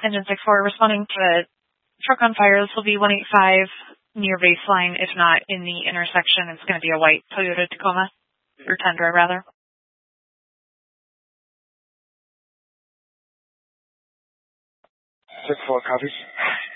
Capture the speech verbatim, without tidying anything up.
Engine six four, responding to a truck on fire. This will be one eight five near baseline. If not in the intersection, it's going to be a white Toyota Tacoma, or Tundra rather. six four copies.